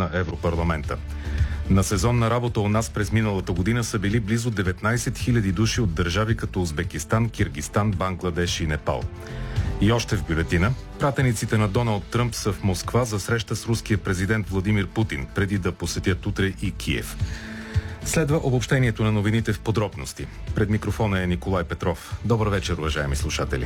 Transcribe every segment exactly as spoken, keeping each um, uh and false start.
на Европарламента. На сезонна работа у нас през миналата година са били близо деветнайсет хиляди души от държави като Узбекистан, Киргизстан, Бангладеш и Непал. И още в бюлетина, пратениците на Доналд Тръмп са в Москва за среща с руския президент Владимир Путин, преди да посетят утре и Киев. Следва обобщението на новините в подробности. Пред микрофона е Николай Петров. Добър вечер, уважаеми слушатели.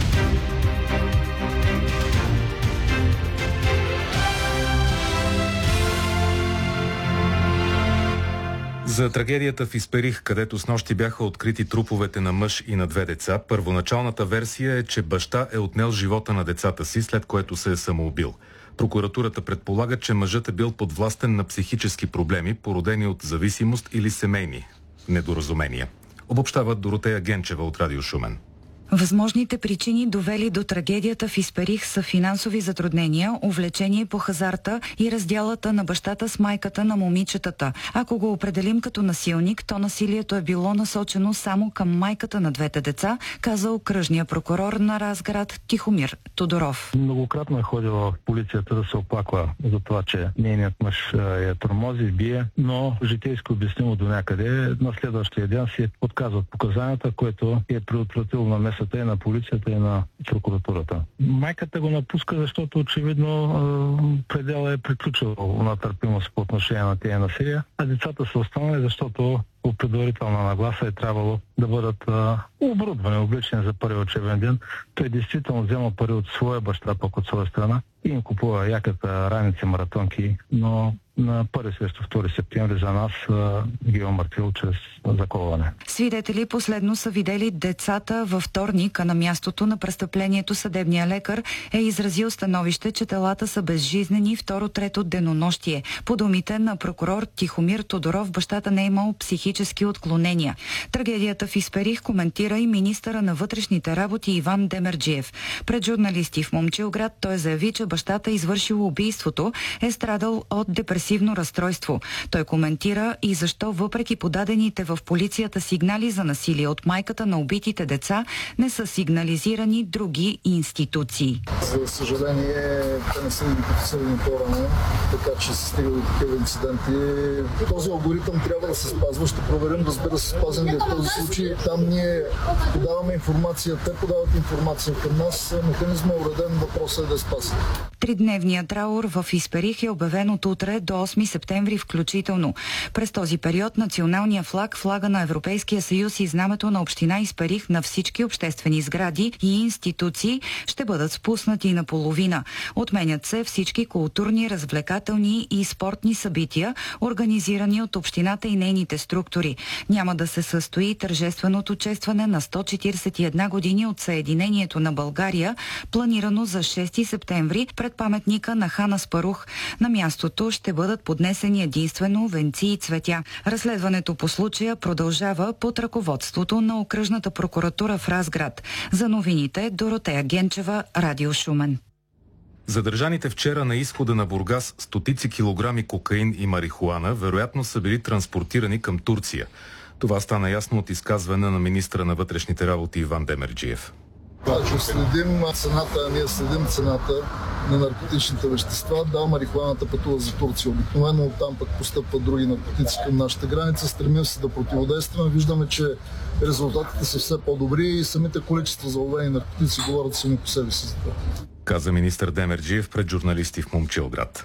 За трагедията в Исперих, където снощи бяха открити труповете на мъж и на две деца, първоначалната версия е, че баща е отнел живота на децата си, след което се е самоубил. Прокуратурата предполага, че мъжът е бил подвластен на психически проблеми, породени от зависимост или семейни недоразумения. Обобщава Доротея Генчева от Радио Шумен. Възможните причини, довели до трагедията в Исперих, са финансови затруднения, увлечение по хазарта и разделата на бащата с майката на момичетата. Ако го определим като насилник, то насилието е било насочено само към майката на двете деца, каза окръжния прокурор на Разград Тихомир Тодоров. Многократно е ходила в полицията да се оплаква за това, че нейният мъж я тормози, бие, но житейско обяснимо до някъде. На следващия ден си отказват показанията, което е предотвратило на и на полицията и на прокуратурата. Майката го напуска, защото очевидно предела е приключил на търпимост по отношение на тези насилия, а децата са останали, защото по предварителна нагласа е трябвало да бъдат а, оборудвани, облечени за първи учебен ден. Той действително взема пари от своя баща, пък от своя страна и им купува яката, раници, маратонки, но на първи срещу втори септември за нас а, ги е омъртвил чрез заколване. Свидетели последно са видели децата във вторник, а на мястото на престъплението съдебния лекар е изразил становище, че телата са безжизнени второ-трето денонощие. По думите на прокурор Тихомир Тодоров, бащата не е имал психически отклонения. Трагедията в Исперих коментира и министъра на вътрешните работи Иван Демерджиев. Пред журналисти в Момчилград той заяви, че бащата, извършил убийството, е страдал от депресивно разстройство. Той коментира и защо въпреки подадените в полицията сигнали за насилие от майката на убитите деца, не са сигнализирани други институции. За съжаление, те не са идентифицирани по-рано, така че се стига до такива инциденти. Този алгоритъм трябва да се спазва. Ще проверим, разбира се, спазен ли е в този случай. Там ние подаваме информация, те подават информация към нас. Механизмът е уреден, въпросът е да е спасен. Тридневният траур в Исперих е обявен от утре до осми септември включително. През този период националния флаг, флага на Европейския съюз и знамето на община Исперих на всички обществени сгради и институции ще бъдат спуснати наполовина. Отменят се всички културни, развлекателни и спортни събития, организирани от общината и нейните структури. Няма да се състои тържественото честване на сто четиридесет и една години от Съединението на България, планирано за шести септември пред паметника на хан Аспарух. На мястото ще бъдат поднесени единствено венци и цветя. Разследването по случая продължава под ръководството на окръжната прокуратура в Разград. За новините Доротея Генчева, Радио Шумен. Задържаните вчера на изхода на Бургас стотици килограми кокаин и марихуана вероятно са били транспортирани към Турция. Това стана ясно от изказване на министра на вътрешните работи Иван Демерджиев. Значи следим цената, ние следим цената на наркотичните вещества. Да, марихуаната пътува за Турция. Обикновено оттам пък постъпват други наркотици към нашата граница. Стремим се да противодействаме. Виждаме, че резултатите са все по-добри и самите количества заловени наркотици говорят сами по себе си за това, каза министър Демерджиев пред журналисти в Момчилград.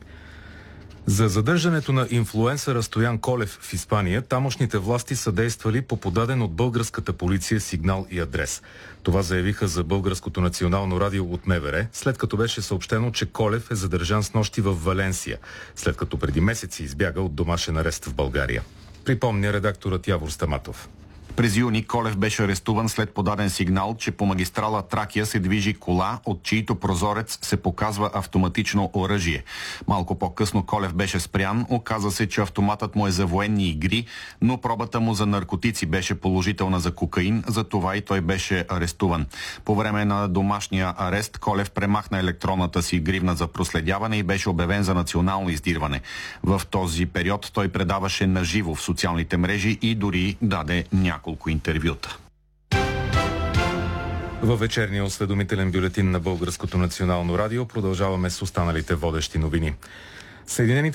За задържането на инфлуенсъра Стоян Колев в Испания, тамошните власти са действали по подаден от българската полиция сигнал и адрес. Това заявиха за Българското национално радио от МВР, след като беше съобщено, че Колев е задържан снощи в Валенсия, след като преди месеци избяга от домашен арест в България. Припомня редакторът Явор Стаматов. През юни Колев беше арестуван след подаден сигнал, че по магистрала Тракия се движи кола, от чието прозорец се показва автоматично оръжие. Малко по-късно Колев беше спрян, оказа се, че автоматът му е за военни игри, но пробата му за наркотици беше положителна за кокаин, затова и той беше арестуван. По време на домашния арест Колев премахна електронната си гривна за проследяване и беше обявен за национално издирване. В този период той предаваше наживо в социалните мрежи и дори даде няколко няколко интервюта. Във вечерния осведомителен бюлетин на Българското национално радио продължаваме с останалите водещи новини. Съединените